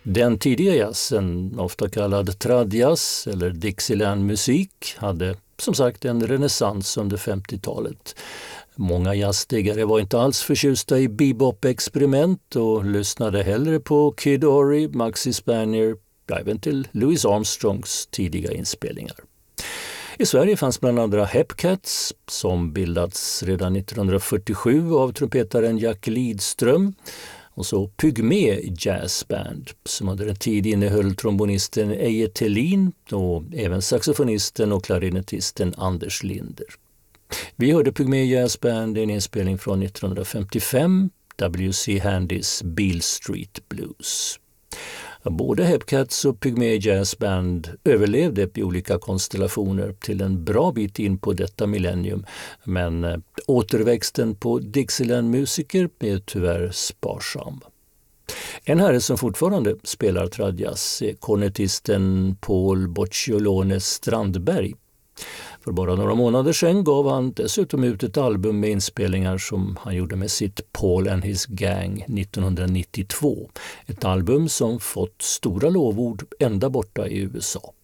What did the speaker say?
Den tidiga jazzen, ofta kallad tradjazz eller Dixieland-musik, hade som sagt en renässans under 50-talet. Många jazzdiggare var inte alls förtjusta i bebop-experiment och lyssnade hellre på Kid Ory, Maxie Spanier, även till Louis Armstrongs tidiga inspelningar. I Sverige fanns bland andra Hepcats som bildats redan 1947 av trumpetaren Jack Lidström, och så Pygmé Jazz Band som under en tid innehöll trombonisten Eje Thelin och även saxofonisten och klarinettisten Anders Linder. Vi hörde Pygmé Jazz Band i en inspelning från 1955, W.C. Handys Beale Street Blues. Både Hepcats och Pygmé Jazz Band överlevde i olika konstellationer till en bra bit in på detta millennium, men återväxten på Dixieland-musiker är tyvärr sparsam. En herre som fortfarande spelar tradjazz är kornettisten Paul Bocciolone Strandberg. För bara några månader sedan gav han dessutom ut ett album med inspelningar som han gjorde med sitt Paul and His Gang 1992. Ett album som fått stora lovord ända borta i USA.